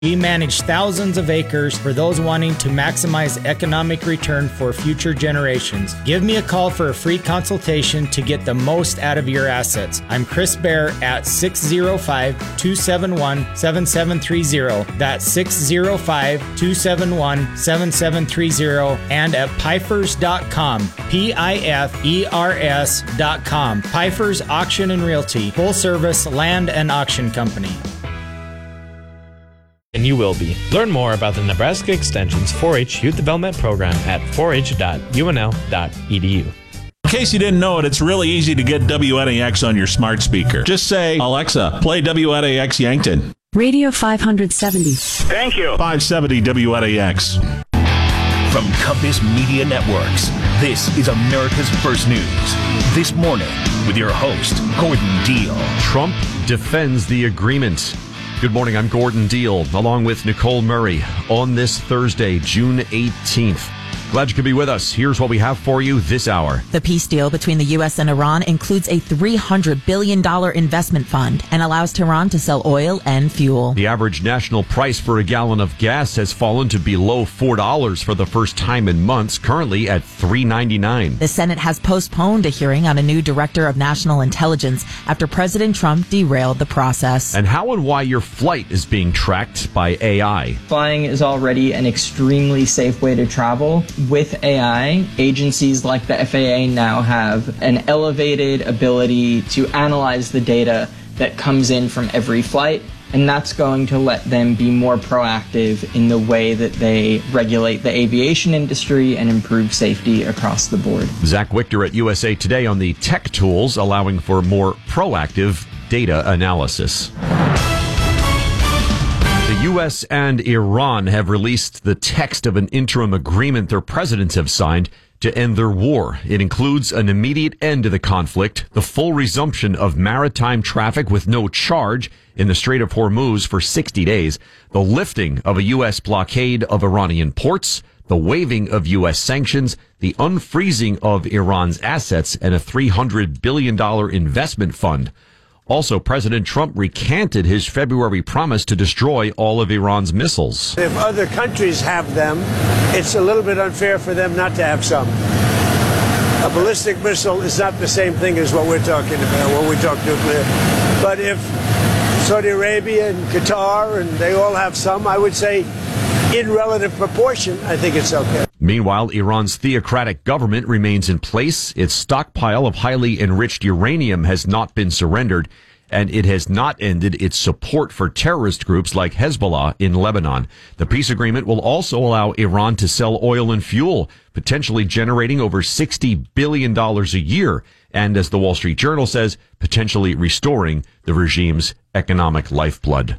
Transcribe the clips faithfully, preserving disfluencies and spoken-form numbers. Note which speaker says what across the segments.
Speaker 1: We manage thousands of acres for those wanting to maximize economic return for future generations. Give me a call for a free consultation to get the most out of your assets. I'm Chris Bear at six oh five, two seven one, seven seven three oh. That's six oh five, two seven one, seven seven three oh and at pifers dot com. P I F E R S dot com. Pifers Auction and Realty, full service land and auction company.
Speaker 2: And you will be. Learn more about the Nebraska Extension's four H Youth Development Program at four h dot u n l dot e d u.
Speaker 3: In case you didn't know it, it's really easy to get W N A X on your smart speaker. Just say, Alexa, play W N A X Yankton.
Speaker 4: Radio five seventy.
Speaker 3: Thank you. five seventy W N A X.
Speaker 5: From Compass Media Networks, this is America's First News. This morning, with your host, Gordon Deal.
Speaker 6: Trump defends the agreement. Good morning, I'm Gordon Deal, along with Nicole Murray, on this Thursday, June eighteenth. Glad you could be with us. Here's what we have for you this hour.
Speaker 7: The peace deal between the U S and Iran includes a three hundred billion dollars investment fund and allows Tehran to sell oil and fuel.
Speaker 6: The average national price for a gallon of gas has fallen to below four dollars for the first time in months, currently at three ninety-nine.
Speaker 7: The Senate has postponed a hearing on a new director of national intelligence after President Trump derailed the process.
Speaker 6: And how and why your flight is being tracked by A I.
Speaker 8: Flying is already an extremely safe way to travel. With A I, agencies like the F A A now have an elevated ability to analyze the data that comes in from every flight, and that's going to let them be more proactive in the way that they regulate the aviation industry and improve safety across the board.
Speaker 6: Zach Wichter at U S A Today on the tech tools allowing for more proactive data analysis. The U S and Iran have released the text of an interim agreement their presidents have signed to end their war. It includes an immediate end to the conflict, the full resumption of maritime traffic with no charge in the Strait of Hormuz for sixty days, the lifting of a U S blockade of Iranian ports, the waiving of U S sanctions, the unfreezing of Iran's assets, and a three hundred billion dollars investment fund. Also, President Trump recanted his February promise to destroy all of Iran's missiles.
Speaker 9: If other countries have them, it's a little bit unfair for them not to have some. A ballistic missile is not the same thing as what we're talking about when we talk nuclear. But if Saudi Arabia and Qatar, and they all have some, I would say in relative proportion, I think it's okay.
Speaker 6: Meanwhile, Iran's theocratic government remains in place. Its stockpile of highly enriched uranium has not been surrendered, and it has not ended its support for terrorist groups like Hezbollah in Lebanon. The peace agreement will also allow Iran to sell oil and fuel, potentially generating over sixty billion dollars a year, and as the Wall Street Journal says, potentially restoring the regime's economic lifeblood.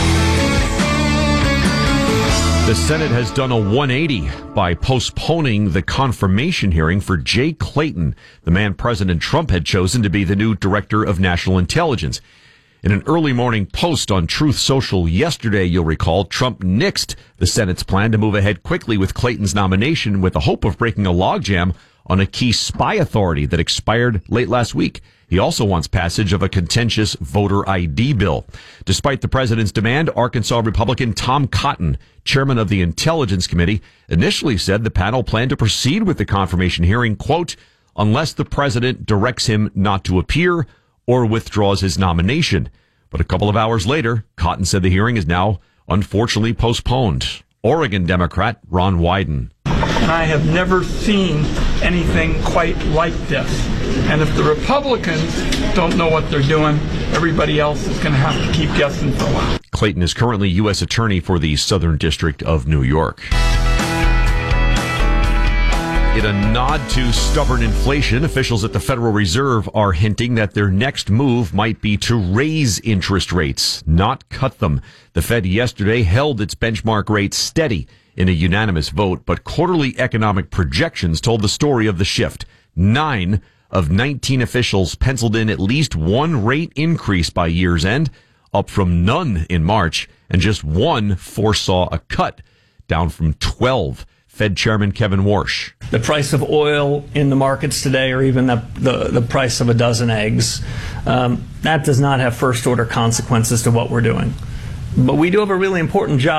Speaker 6: The Senate has done a one eighty by postponing the confirmation hearing for Jay Clayton, the man President Trump had chosen to be the new director of national intelligence. In an early morning post on Truth Social yesterday, you'll recall, Trump nixed the Senate's plan to move ahead quickly with Clayton's nomination with the hope of breaking a logjam on a key spy authority that expired late last week. He also wants passage of a contentious voter I D bill. Despite the president's demand, Arkansas Republican Tom Cotton, chairman of the Intelligence Committee, initially said the panel planned to proceed with the confirmation hearing, quote, unless the president directs him not to appear or withdraws his nomination. But a couple of hours later, Cotton said the hearing is now unfortunately postponed. Oregon Democrat Ron Wyden.
Speaker 10: And I have never seen anything quite like this. And if the Republicans don't know what they're doing, everybody else is going to have to keep guessing for a while.
Speaker 6: Clayton is currently U S Attorney for the Southern District of New York. In a nod to stubborn inflation, officials at the Federal Reserve are hinting that their next move might be to raise interest rates, not cut them. The Fed yesterday held its benchmark rate steady in a unanimous vote, but quarterly economic projections told the story of the shift. Nine of nineteen officials penciled in at least one rate increase by year's end, up from none in March, and just one foresaw a cut, down from twelve. Fed Chairman Kevin Warsh.
Speaker 11: The price of oil in the markets today, or even the, the, the price of a dozen eggs, um, that does not have first-order consequences to what we're doing. But we do have a really important job.